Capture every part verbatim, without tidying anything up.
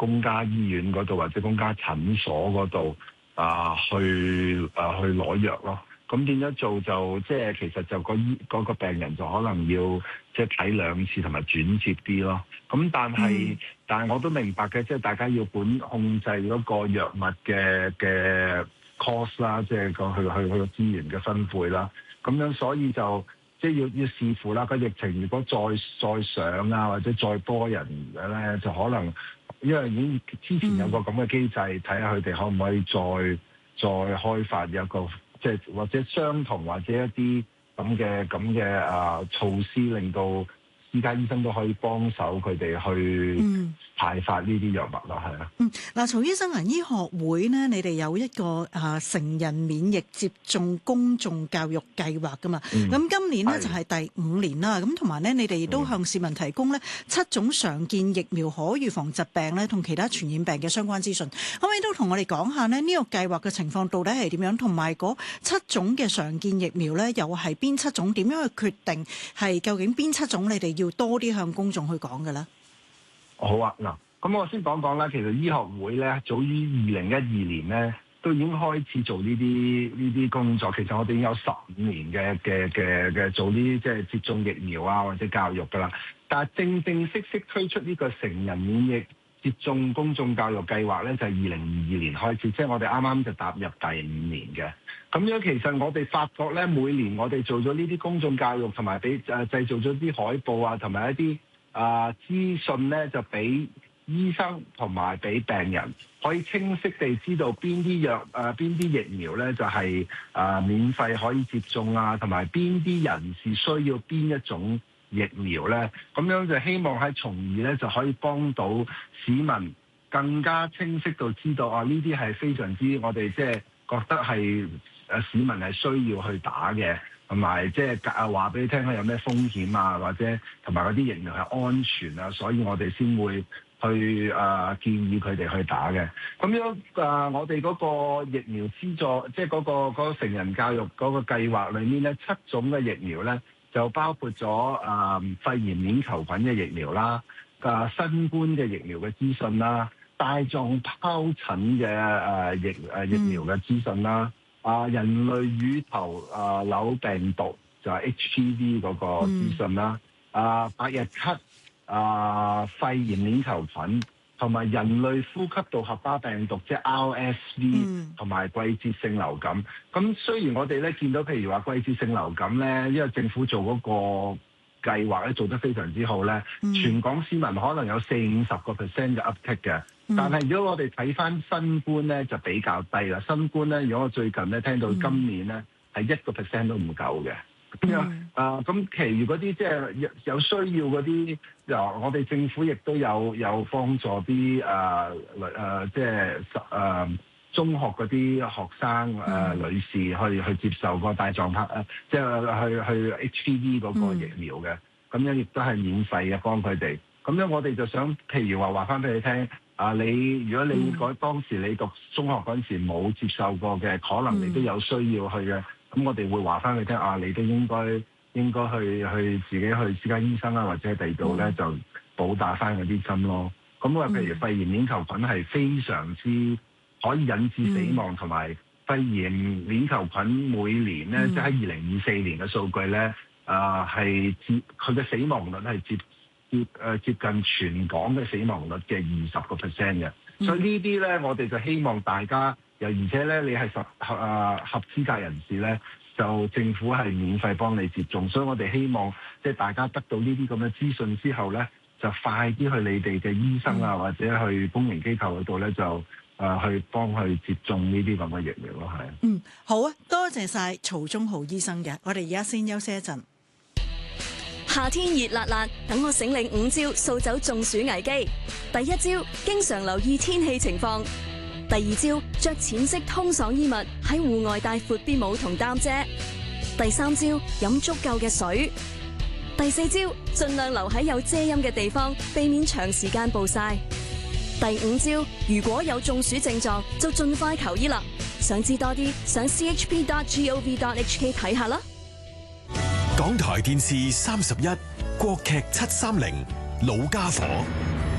公家醫院嗰度或者公家診所嗰度啊去啊去攞藥咯。咁變咗做就即係其實就個醫嗰個病人就可能要即係睇兩次同埋轉接啲咯。咁但係、嗯、但係我都明白嘅，即係大家要管控制嗰個藥物嘅嘅 cost 啦，即係個去去去個資源嘅分配啦。咁樣所以就即係要要視乎啦。個疫情如果再再上啊，或者再多人咧，就可能因為已經之前有個咁嘅機制，睇下佢哋可唔可以再再開發一個。即係或者相同或者一啲咁嘅咁嘅啊措施，令到私家醫生都可以幫手佢哋去派發呢啲藥物咯，係啊。 嗯，嗱，曹醫生啊，醫學會呢，你哋有一個啊成人免疫接種公眾教育計劃噶嘛？咁、嗯、今年呢，就係、是、第五年啦。咁同埋呢，你哋亦都向市民提供呢七種常見疫苗可預防疾病咧同其他傳染病嘅相關資訊。可唔可以都同我哋講下呢？呢、這個計劃嘅情況到底係點樣？同埋嗰七種嘅常見疫苗呢，又係邊七種？點樣去決定係究竟邊七種你哋要多啲向公眾去講嘅咧？ 好啊，嗱，咁我先講講啦。其實醫學會咧，早於二零一二年咧，都已經開始做呢啲呢啲工作。其實我哋已經有十五年嘅嘅嘅嘅做呢啲即係接種疫苗啊或者教育噶啦。但係正正式式推出呢個成人免疫接種公眾教育計劃咧，就係二零二二年開始，即係我哋啱啱就踏入第五年嘅。咁樣其實我哋發覺咧，每年我哋做咗呢啲公眾教育，同埋俾誒製造咗啲海報啊，同埋一啲啊資訊咧，就俾醫生同埋俾病人可以清晰地知道邊啲藥誒邊啲疫苗咧就係、是、啊、呃、免費可以接種啊，同埋邊啲人士需要邊一種疫苗咧，咁樣就希望喺從而咧就可以幫到市民更加清晰到知道啊，呢啲係非常之我哋即係覺得係誒市民係需要去打嘅，同埋即係啊話俾你聽佢有咩風險啊，或者同埋嗰啲疫苗係安全啊，所以我哋先會去誒、呃、建議佢哋去打嘅。咁樣誒、呃，我哋嗰個疫苗資助，即係嗰個嗰、嗰個成人教育嗰個計劃裏面咧，七種嘅疫苗咧。就包括咗誒、呃、肺炎鏈球菌嘅疫苗啦，誒、呃、新冠嘅疫苗嘅資訊啦，帶狀疱疹嘅誒疫誒疫苗嘅資訊啦，啊、呃、人類乳頭誒瘤病毒就係 H P V 嗰個資訊啦，啊、呃、百日咳啊、呃、肺炎鏈球菌。同埋人類呼吸道合胞病毒，即係 R S V， 同埋季節性流感。咁雖然我哋咧見到，譬如話季節性流感咧，因為政府做嗰個計劃咧做得非常之好咧，嗯、全港市民可能有四五十個 percent 嘅 uptake 嘅。嗯、但係如果我哋睇翻新冠咧，就比較低啦。新冠咧，如果我最近咧聽到今年咧係一個 percent 都唔夠嘅。咁樣啊，咁、呃、其餘嗰啲即係有有需要嗰啲，又我哋政府亦都有有幫助啲誒誒，即係誒、呃、中學嗰啲學生誒、呃、女士去去接受個帶狀疱誒，即係去去 H P V 嗰個疫苗嘅，咁、嗯、樣亦都係免費嘅幫佢哋。咁樣我哋就想，譬如話話翻俾你聽，啊，你如果你嗰、嗯、當時你讀中學嗰陣時冇接受過嘅，可能你都有需要去嘅。咁我哋會話翻佢聽啊，你都應該應該去去自己去私家醫生啊，或者第二度咧就補打翻嗰啲針咯。咁啊，譬如肺炎鏈球菌係非常之可以引致死亡，同埋、嗯、肺炎鏈球菌每年咧，嗯、即係喺二零二四年嘅數據咧，啊係接佢嘅死亡率係接接誒接近全港嘅死亡率嘅二十個 percent 嘅。嗯、所以呢啲咧，我哋就希望大家。又而且咧，你係合合啊合資格人士咧，就政府係免費幫你接種，所以我哋希望即係大家得到呢啲咁嘅資訊之後咧，就快啲去你哋嘅醫生啊，嗯、或者去公營機構嗰度咧，就誒、呃、去幫佢接種呢啲咁嘅疫苗咯，係。 嗯，好啊，多謝晒曹忠豪醫生嘅，我哋而家先休息一陣。 夏天熱辣辣，等我醒領五招掃走中暑危機。第一招，經常留意天氣情況。第二招，着淺色通爽衣物，喺戶外帶闊啲帽同擔遮。第三招，飲足夠嘅水。第四招，盡量留喺有遮陰嘅地方，避免長時間暴曬。第五招，如果有中暑症狀，就盡快求醫啦。想知多啲，上 c h p dot gov dot h k 睇下啦。 港台電視三十一，國劇七三零，老家伙。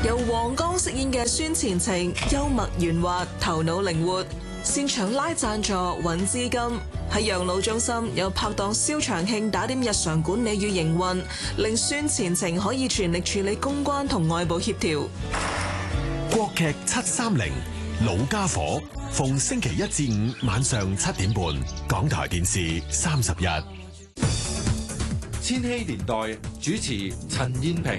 由黃剛飾演嘅孫前程，幽默圓滑，頭腦靈活，擅長拉贊助揾資金。喺養老中心有拍檔蕭長慶打點日常管理與營運，令孫前程可以全力處理公關同外部協調。 國劇七三零老家伙，逢星期一至五晚上七點半，港台電視三十一。 千禧年代主持陳燕萍。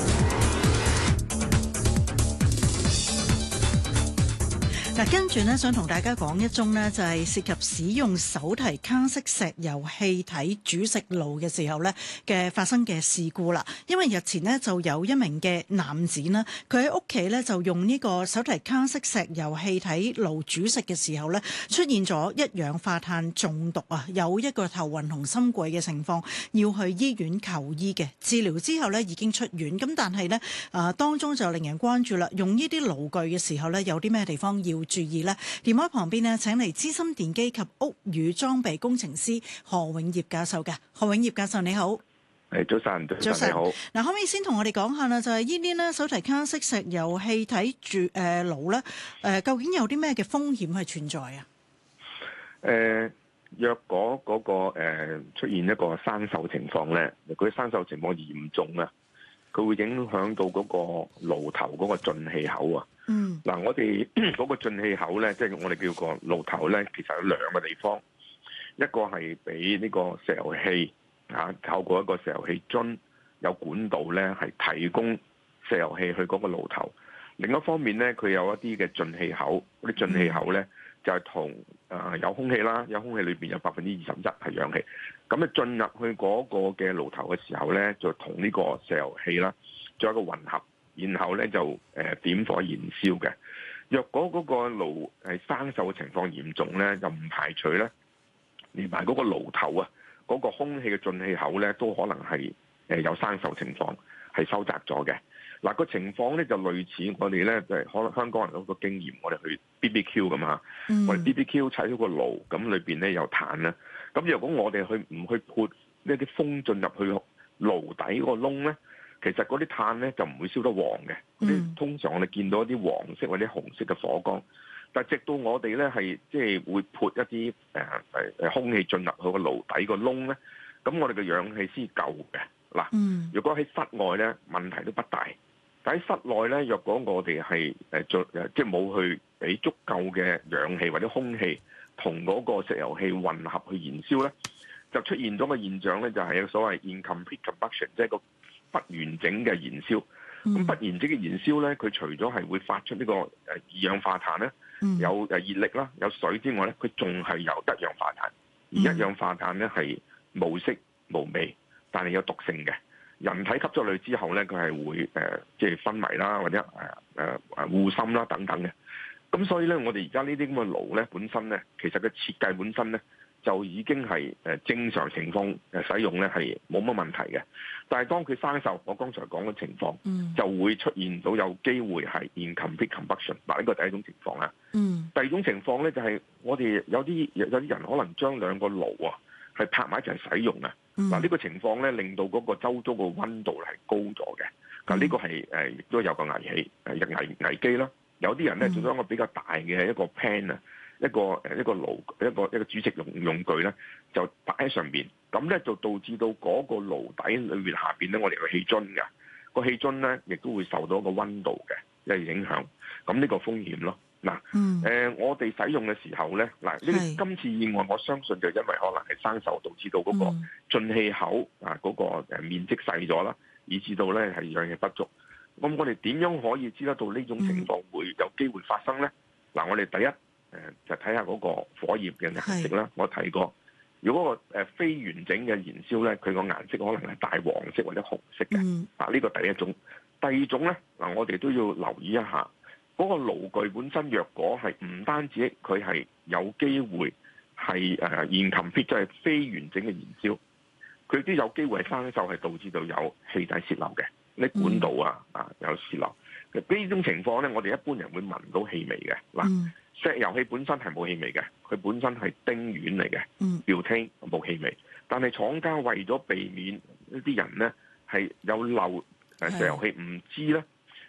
嗱，跟住咧，想同大家講一宗呢，就係涉及使用手提卡式石油氣體煮食爐嘅時候呢嘅發生嘅事故啦。因為日前呢，就有一名嘅男子呢，佢喺屋企呢，就用呢個手提卡式石油氣體爐煮食嘅時候呢，出現咗一氧化碳中毒啊，有一個頭暈同心悸嘅情況，要去醫院求醫嘅。治療之後呢，已經出院，咁但係呢，啊當中就令人關注啦。用呢啲爐具嘅時候呢，有啲咩地方要注意呢？電話旁邊呢，請嚟資深電機及屋宇裝備工程師何永業教授嘅。何永業教授你好。 誒，早晨，早晨你好。 嗱，可唔可以先同我哋講下啦？就係呢啲呢手提卡式石油氣體煮誒爐咧，誒究竟有啲咩嘅風險係存在啊？ 誒、呃，若果嗰、那個誒、呃、出現一個生鏽情況咧，嗰啲生鏽情況嚴重啊，佢會影響到嗰個爐頭嗰個進氣口啊。嗯，嗱，我哋嗰個進氣口咧，即係我哋叫個爐頭咧，其實有兩個地方，一個係俾呢個石油氣啊，透過一個石油氣樽有管道咧，係提供石油氣去嗰個爐頭。另一方面咧，佢有一啲嘅進氣口，嗰啲進氣口咧就係同誒有空氣啦，有空氣裏邊有百分之二十一係氧氣，咁啊進入去嗰個嘅爐頭嘅時候咧，就同呢個石油氣啦做一個混合。然後咧就誒點火燃燒嘅。若果嗰個爐係生鏽嘅情況嚴重咧，就唔排除咧，連埋嗰個爐頭啊，嗰、嗰個空氣嘅進氣口咧，都可能係誒有生鏽情況，係收窄咗嘅。嗱、嗰個情況咧就類似我哋咧就係可能香港人嗰個經驗，我哋去 B B Q 咁啊，嗯、我哋 B B Q 砌咗個爐，咁裏邊咧有炭啦。咁若果我哋去唔去潑呢啲風進入去爐底個窿咧？其實嗰啲炭咧就唔會燒得黃嘅，嗯、通常我哋見到一啲黃色或者紅色嘅火光，但係直到我哋咧係即係會潑一啲誒誒空氣進入去個爐底個窿咧，咁我哋嘅氧氣先夠嘅。嗱，嗯、如果喺室外咧問題都不大，但喺室內咧，若果我哋係誒做誒即係冇去俾足夠嘅氧氣或者空氣同嗰個石油氣混合去燃燒咧，就出現咗個現象咧，就係、是、所謂 incomplete combustion， 即係個不完整嘅燃燒，咁、嗯、不完整嘅燃燒咧，佢除咗係會發出呢個誒二氧化碳咧，嗯、有誒熱力啦，有水之外咧，佢仲係有一氧化碳，而一氧化碳咧係無色無味，但係有毒性嘅。人體吸咗落去之後咧，佢係會誒即係昏迷啦，或者誒誒誒護心啦等等嘅。咁所以咧，我哋而家呢啲咁嘅爐咧，本身咧，其實嘅設計本身咧，就已經係誒正常情況誒使用咧係冇乜問題嘅。但係當佢生鏽，我剛才講嘅情況，嗯、就會出現到有機會係 incomplete combustion。嗱，呢個第一種情況啦。嗯、第二種情況咧就係、是、我哋有啲有啲人可能將兩個爐啊係拍埋一齊使用啊。嗱、嗯，呢個情況咧令到嗰個周遭個溫度係高咗嘅。嗱、嗯，呢個係誒亦都有個危險誒危危機啦。有啲人咧做咗一個比較大嘅一個 pan 啊。一個誒一個爐一個一個煮食用用具咧，就擺喺上邊，咁咧就導致到嗰個爐底裏面下邊咧，我哋有氣樽嘅，個氣樽咧亦都會受到一個溫度嘅一個影響，咁呢個風險咯。嗱，誒、嗯呃、我哋使用嘅時候咧，嗱呢是今次意外，我相信就因為可能係生鏽導致到嗰個進氣口啊嗰個誒面積細咗啦，以致到咧係氧氣不足。咁我哋點樣可以知得到呢種情況會有機會發生咧？嗱、嗯，我哋第一。誒就睇下嗰個火焰嘅顏色啦。是我睇過，如果個誒非完整嘅燃燒咧，佢個顏色可能係大黃色或者紅色嘅。嗯、啊，呢、呢個第一種。第二種咧，嗱我哋都要留意一下，嗰、嗰個爐具本身若果係唔單止佢係有機會係誒 incomplete，即係非完整嘅燃燒，佢都有機會係生鏽，係導致到有氣體泄漏嘅，啲管道啊、嗯、啊有泄漏。呢種情況咧，我哋一般人會聞到氣味嘅。嗱、嗯，石油氣本身係冇氣味嘅，佢本身係丁烷嚟嘅，標聽冇氣味。但係廠家為咗避免呢啲人咧係有漏誒石油氣唔知咧，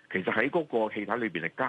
其實喺嗰個氣體裏邊係加